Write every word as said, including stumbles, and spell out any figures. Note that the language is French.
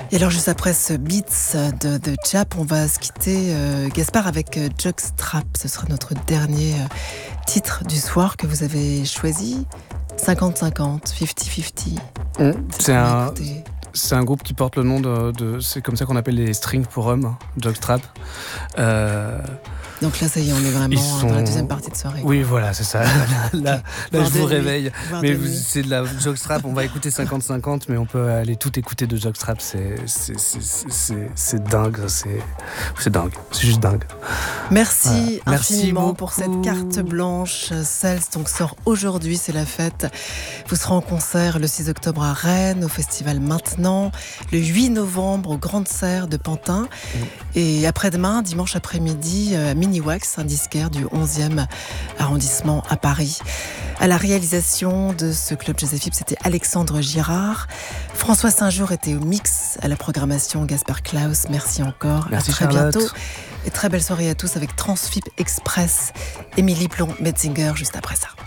Et alors juste après ce Beats de, de Chap, on va se quitter euh, Gaspard avec euh, Jockstrap. Ce sera notre dernier euh, titre du soir que vous avez choisi. cinquante cinquante, cinquante cinquante. Mmh. C'est un, c'est un groupe qui porte le nom de, de c'est comme ça qu'on appelle les strings pour hommes, Jockstrap. Euh, Donc là, ça y est, on est vraiment sont... dans la deuxième partie de soirée. Oui, voilà, c'est ça. Là, là, là je vous réveille. Mais vous, c'est de la Jockstrap. On va écouter cinquante cinquante, mais on peut aller tout écouter de Jockstrap. C'est, c'est, c'est, c'est, c'est dingue. C'est, c'est dingue. C'est juste dingue. Merci voilà. infiniment Merci pour cette carte blanche. Cels donc sort aujourd'hui, c'est la fête. Vous serez en concert le six octobre à Rennes, au festival Maintenant, le huit novembre au Grande Serre de Pantin. Mmh. Et après-demain, dimanche après-midi, à Miniwax, un disquaire du onzième arrondissement à Paris. À la réalisation de ce Club Joseph, c'était Alexandre Girard. François Saint-Jour était au mix, à la programmation Gaspard Klaus. Merci encore. Merci à très Charlotte. bientôt. Et très belle soirée à tous avec Transfip Express. Émilie Plon-Metzinger juste après ça.